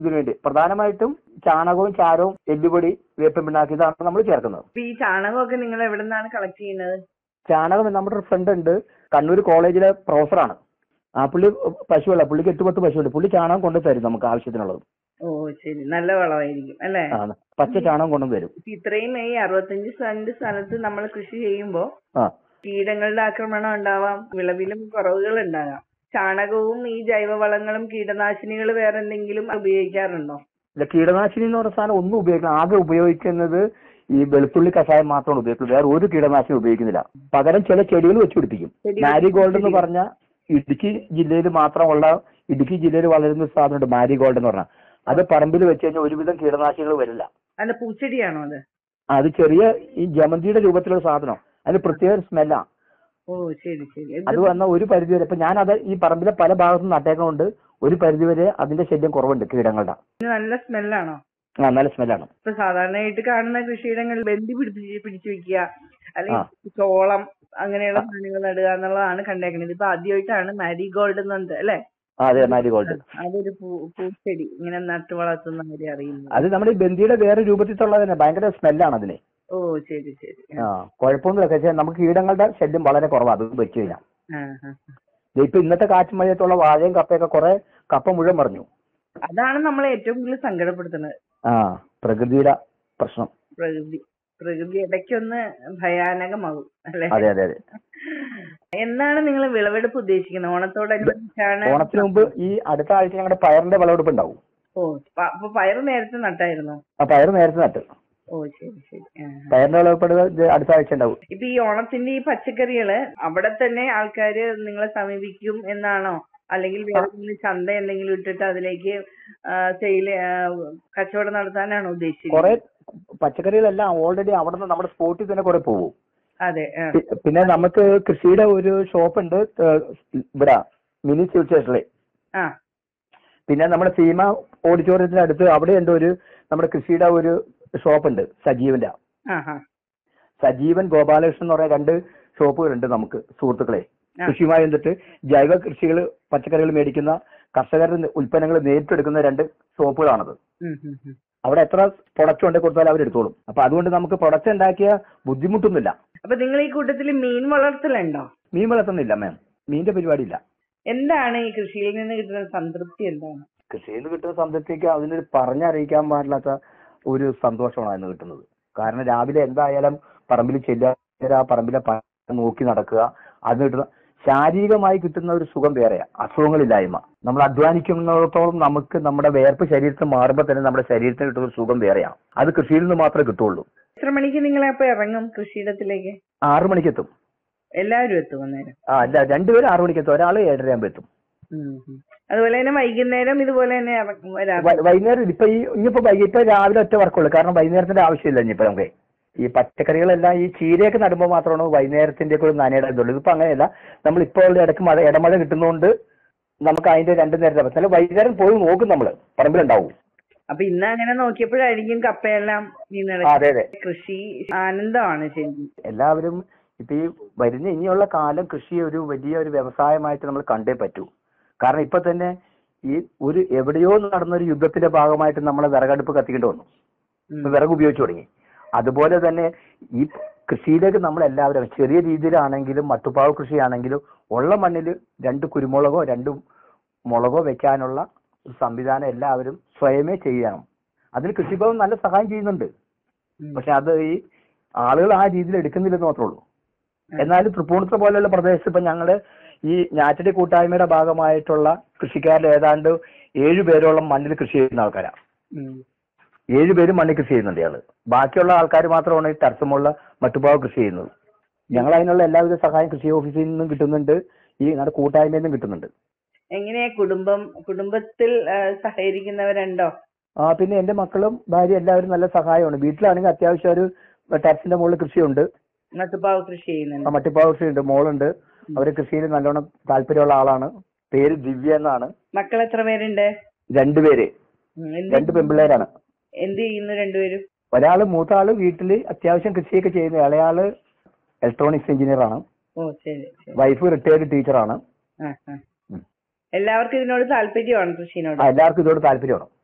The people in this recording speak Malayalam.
ഇതിനുവേണ്ടി പ്രധാനമായിട്ടും ചാണകവും ചാരവും എല്ലുപൊടി വേപ്പിൻ പിണ്ണാക്ക് ഇതാണ് നമ്മൾ ചേർക്കുന്നത്. ഈ ചാണകമൊക്കെ നിങ്ങൾ എവിടെ നിന്നാണ് കളക്ട് ചെയ്യുന്നത്? ചാണകം നമ്മുടെ ഒരു ഫ്രണ്ട് ഉണ്ട്, കണ്ണൂർ കോളേജിലെ പ്രൊഫസറാണ്. ആ പുള്ളി പശുവല്ല, പുള്ളിക്ക് 8-10 പശുവുണ്ട്. പുള്ളി ചാണകം കൊണ്ടു തരും നമുക്ക് ആവശ്യത്തിനുള്ളത്. ഓ ശരി, നല്ല വളമായിരിക്കും അല്ലേ? പച്ച ചാണകം കൊണ്ടു തരും. ഇത്രയും ഈ 65 സെന്റ് സ്ഥലത്ത് നമ്മൾ കൃഷി ചെയ്യുമ്പോ കീടങ്ങളുടെ ആക്രമണം ഉണ്ടാവാം, വിളവിലും കുറവുകൾ ഉണ്ടാകാം. ചാണകവും ഈ ജൈവവളങ്ങളും കീടനാശിനികൾ വേറെ എന്തെങ്കിലും ഉപയോഗിക്കാറുണ്ടോ? ഇല്ല, കീടനാശിനി എന്ന് പറഞ്ഞ സാധനം ഒന്നും ഉപയോഗിക്കണം. ആകെ ഉപയോഗിക്കുന്നത് ഈ വെളുത്തുള്ളി കഷായം മാത്രമാണ് ഉപയോഗിക്കുന്നത്. വേറെ ഒരു കീടനാശിനി ഉപയോഗിക്കുന്നില്ല. പകരം ചില ചെടികൾ വെച്ച് പിടിപ്പിക്കും. മാരിഗോൾഡ് എന്ന് പറഞ്ഞ ഇടുക്കി ജില്ലയിൽ മാത്രമുള്ള, ഇടുക്കി ജില്ലയിൽ വളരുന്ന ഒരു സാധനമുണ്ട് മാരിഗോൾഡ് എന്ന് പറഞ്ഞാൽ. അത് പറമ്പിൽ വെച്ച് കഴിഞ്ഞാൽ ഒരുവിധം കീടനാശിനികൾ വരില്ല. അല്ല, പൂച്ചെടിയാണോ അത്? അത് ചെറിയ ഈ ജമന്തിയുടെ രൂപത്തിലുള്ള സാധനം. അതിന് പ്രത്യേക സ്മെല്ലാ. ഓ ശരി ശരി. അത് വന്ന ഒരു പരിധി വരെ, ഇപ്പൊ ഞാനത് ഈ പറമ്പിലെ പല ഭാഗത്തും നട്ടേക്കൊണ്ട് ഒരു പരിധി വരെ അതിന്റെ ശല്യം കുറവുണ്ട് കീടങ്ങളുടെ. നല്ല സ്മെല്ലാണോ? നല്ല സ്മെല്ലാണ്. ഇപ്പൊ സാധാരണയായിട്ട് കാണുന്ന കൃഷിയിടങ്ങളിൽ ബന്ദി പിടിച്ചു വെക്കുക, അല്ലെങ്കിൽ ചോളം അങ്ങനെയുള്ള സാധനങ്ങൾ നടുക എന്നുള്ളതാണ് കണ്ടേക്കുന്നത്. ഇപ്പൊ ആദ്യമായിട്ടാണ് മാരിഗോൾഡ് എന്നുണ്ട് അല്ലെ? അതെ, മാരിഗോൾഡ്. അതൊരു പൂച്ചെടി ഇങ്ങനെ നട്ടു വളർത്തുന്ന കാര്യം അറിയുന്നു. അത് നമ്മുടെ ബന്ദിയുടെ വേറെ രൂപത്തിലുള്ളത് തന്നെ. ഭയങ്കര സ്മെല്ലാണ് അതിന്. ഓ ശരി ശരി. കുഴപ്പമൊന്നുമില്ല. നമുക്ക് കീടങ്ങളുടെ ശല്യം വളരെ കുറവാണ് അത് വെച്ച് കഴിഞ്ഞാൽ. ഇപ്പൊ ഇന്നത്തെ കാറ്റ് മഴയത്തുള്ള വാഴയും കപ്പയൊക്കെ കുറെ കപ്പ മുഴുവൻ മറിഞ്ഞു. അതാണ് നമ്മളെ ഏറ്റവും കൂടുതൽ സങ്കടപ്പെടുത്തുന്നത്. പ്രകൃതിയുടെ പ്രശ്നം. പ്രകൃതി ഇടയ്ക്കൊന്ന് ഭയാനകമാകും അല്ലെ? അതെ അതെ അതെ. എന്നാണ് നിങ്ങൾ വിളവെടുപ്പ് ഉദ്ദേശിക്കുന്നത്? ഓണത്തോടനുബന്ധിച്ചാണ്? ഓണത്തിന് മുമ്പ് ഈ അടുത്ത ആഴ്ച ഞങ്ങളുടെ പയറിന്റെ വിളവെടുപ്പ് ഉണ്ടാവും. ഓ, അപ്പൊ പയറ് നേരത്തെ നട്ടായിരുന്നോ? പയറ് നേരത്തെ നട്ട്. ഓ ശരി ശരി. പയറിന്റെ വിളവെടുപ്പ് അടുത്ത ആഴ്ച ഉണ്ടാവും. ഇപ്പൊ ഈ ഓണത്തിന്റെ ഈ പച്ചക്കറികള് അവിടെ തന്നെ ആൾക്കാര് നിങ്ങളെ സമീപിക്കും എന്നാണോ? അല്ലെങ്കിൽ വേറെ ചന്ത എന്തെങ്കിലും ഇട്ടിട്ട് അതിലേക്ക് കച്ചവടം നടത്താനാണോ ഉദ്ദേശിച്ചത്? കുറെ പച്ചക്കറികളെല്ലാം ഓൾറെഡി അവിടെ നിന്ന് നമ്മുടെ സ്പോട്ടിൽ തന്നെ കുറെ പോകും. അതെ. പിന്നെ നമുക്ക് കൃഷിയുടെ ഒരു ഷോപ്പ് ഉണ്ട് ഇവിടെ മിനി സിവിൽ സ്റ്റേഷനിലെ. പിന്നെ നമ്മുടെ സീമ ഓഡിറ്റോറിയത്തിന്റെ അടുത്ത് അവിടെ ഉണ്ട് ഒരു നമ്മുടെ കൃഷിയുടെ ഒരു ഷോപ്പ് ഉണ്ട്, സജീവന്റെ. സജീവൻ ഗോപാലകൃഷ്ണൻ എന്ന് പറയുന്ന 2 ഷോപ്പുകളുണ്ട് നമുക്ക് സുഹൃത്തുക്കളെ. കൃഷിയുമായി ബന്ധപ്പെട്ട് ജൈവ കൃഷികൾ പച്ചക്കറികൾ മേടിക്കുന്ന കർഷകരുടെ ഉൽപ്പന്നങ്ങൾ നേരിട്ടെടുക്കുന്ന 2 ഷോപ്പുകളാണത്. അവിടെ എത്ര പ്രൊഡക്റ്റ് ഉണ്ടെങ്കിൽ കൊടുത്താലും അവരെടുത്തോളും. അപ്പൊ അതുകൊണ്ട് നമുക്ക് പ്രൊഡക്റ്റ് ഉണ്ടാക്കിയ ബുദ്ധിമുട്ടൊന്നുമില്ല. അപ്പൊ നിങ്ങൾ ഈ കൂട്ടത്തിൽ മീൻ വളർത്തലുണ്ടോ? മീൻ വളർത്തുന്നില്ല മാം, മീനിന്റെ പരിപാടിയില്ല. എന്താണ് ഈ കൃഷിയിൽ നിന്ന് കിട്ടുന്ന സംതൃപ്തി? എന്താണ് കൃഷിയിൽ നിന്ന് കിട്ടുന്ന സംതൃപ്തിക്ക് അതിനൊരു പറഞ്ഞറിയിക്കാൻ പാടില്ലാത്ത ഒരു സന്തോഷമാണ് അതിന് കിട്ടുന്നത്. കാരണം രാവിലെ എന്തായാലും പറമ്പിൽ ചെല്ലുക, പറമ്പിലെ നോക്കി നടക്കുക, അതിന് കിട്ടുന്ന ശാരീരികമായി കിട്ടുന്ന ഒരു സുഖം വേറെയാ. അസുഖങ്ങളില്ലായ്മ. നമ്മൾ അധ്വാനിക്കുന്നിടത്തോളം നമുക്ക് നമ്മുടെ വേർപ്പ് ശരീരത്തിൽ മാറുമ്പോൾ തന്നെ നമ്മുടെ ശരീരത്തിന് കിട്ടുന്ന ഒരു സുഖം വേറെയാണ്. അത് കൃഷിയിൽ നിന്ന് മാത്രമേ കിട്ടുള്ളൂ. എത്ര മണിക്ക് നിങ്ങൾ അപ്പൊ ഇറങ്ങും കൃഷിയിടത്തിലേക്ക്? 6 മണിക്ക് എത്തും. എല്ലാവരും എത്തും അന്നേരം? അല്ല, 2 പേര് 6 മണിക്ക് എത്തും, ഒരാൾ 7:30 ആകുമ്പോൾ എത്തും. അതുപോലെ തന്നെ വൈകുന്നേരം ഇതുപോലെ തന്നെ വൈകുന്നേരം ഇനിയിപ്പോ വൈകിട്ട് രാവിലെ ഒറ്റ വർക്കുള്ളൂ. കാരണം വൈകുന്നേരത്തിന്റെ ആവശ്യമില്ല. ഇനിയിപ്പോ നമുക്ക് ഈ പച്ചക്കറികളെല്ലാം ഈ ചീരയൊക്കെ നടുമ്പോൾ മാത്രമാണ് വൈകുന്നേരത്തിന്റെ ഒക്കെ ഒരു നനയുടെ ഇതുള്ളൂ. ഇതിപ്പോ അങ്ങനെയല്ല. നമ്മളിപ്പോൾ ഇടയ്ക്ക് ഇടമഴ കിട്ടുന്നതുകൊണ്ട് നമുക്ക് അതിന്റെ 2 നേരത്തെ പറ്റില്ല. വൈകുന്നേരം പോയി നോക്കും, നമ്മള് പറമ്പിലുണ്ടാവും. അപ്പൊ ഇന്ന് അങ്ങനെ നോക്കിയപ്പോഴായിരിക്കും കപ്പയെല്ലാം. അതെ അതെ, കൃഷി ആനന്ദമാണ് ശരിക്കും. എല്ലാവരും ഇപ്പൊ ഈ വരുന്ന ഇനിയുള്ള കാലം കൃഷി ഒരു വലിയ ഒരു വ്യവസായമായിട്ട് നമ്മൾ കണ്ടേ പറ്റൂ. കാരണം ഇപ്പൊ തന്നെ ഈ എവിടെയോ നടന്നൊരു യുദ്ധത്തിന്റെ ഭാഗമായിട്ട് നമ്മളെ വിറകടുപ്പ് കത്തിക്കേണ്ടി വന്നു. വിറക് ഉപയോഗിച്ചു തുടങ്ങി. അതുപോലെ തന്നെ ഈ കൃഷിയിലേക്ക് നമ്മൾ എല്ലാവരും ചെറിയ രീതിയിലാണെങ്കിലും മട്ടുപ്പാവ് കൃഷിയാണെങ്കിലും ഉള്ള മണ്ണിൽ 2 കുരുമുളകോ 2 മുളകോ വെക്കാനുള്ള ഒരു സംവിധാനം എല്ലാവരും സ്വയമേ ചെയ്യണം. അതിന് കൃഷിഭവൻ നല്ല സഹായം ചെയ്യുന്നുണ്ട്. പക്ഷെ അത് ഈ ആളുകൾ ആ രീതിയിൽ എടുക്കുന്നില്ലെന്ന് മാത്രമേ ഉള്ളൂ. എന്നാലും തൃപ്പൂണിത്തുറ പോലെയുള്ള പ്രദേശത്ത് ഇപ്പൊ ഞങ്ങള് ഈ ഞാറ്റടി കൂട്ടായ്മയുടെ ഭാഗമായിട്ടുള്ള കൃഷിക്കാരിൽ ഏതാണ്ട് 7 പേരോളം മണ്ണിൽ കൃഷി ചെയ്യുന്ന ആൾക്കാരാണ്. 7 പേരും മണ്ണിൽ കൃഷി ചെയ്യുന്നുണ്ട് ഇയാള്. ബാക്കിയുള്ള ആൾക്കാർ മാത്രമാണ് ഈ തരസമുള്ള മട്ടുപാവ് കൃഷി ചെയ്യുന്നത്. ഞങ്ങൾ അതിനുള്ള എല്ലാവിധ സഹായം കൃഷി ഓഫീസിൽ നിന്നും കിട്ടുന്നുണ്ട്, ഈ ഞങ്ങളുടെ കൂട്ടായ്മയിൽ നിന്നും കിട്ടുന്നുണ്ട്. എങ്ങനെയാ കുടുംബത്തിൽ സഹകരിക്കുന്നവരുണ്ടോ? പിന്നെ എന്റെ മക്കളും ഭാര്യ എല്ലാവരും നല്ല സഹായമാണ്. വീട്ടിലാണെങ്കിൽ അത്യാവശ്യം ഒരു ടെറസിന്റെ മുകളിൽ കൃഷിയുണ്ട്. മട്ടുപ്പാവ് കൃഷി ചെയ്യുന്നുണ്ട്. മട്ടുപ്പാവ് കൃഷിയുണ്ട്, മോളുണ്ട്. അവര് കൃഷിയിൽ നല്ലോണം താല്പര്യമുള്ള ആളാണ്. പേര് ദിവ്യ എന്നാണ്. മക്കൾ എത്ര പേരുണ്ട്? 2 പേര്. 2 പെൺപിള്ളേരാണ്. എന്ത് ചെയ്യുന്നു 2 പേരും? ഒരാള് മൂത്ത ആള് വീട്ടില് അത്യാവശ്യം കൃഷിയൊക്കെ ചെയ്യുന്ന, ഇളയാള് ഇലക്ട്രോണിക്സ് എഞ്ചിനീയർ ആണ്. വൈഫ് റിട്ടയർഡ് ടീച്ചറാണ്. എല്ലാവർക്കും ഇതിനോട് താല്പര്യമാണ്, കൃഷിനോട്? എല്ലാവർക്കും ഇതോട് താല്പര്യമാണ്.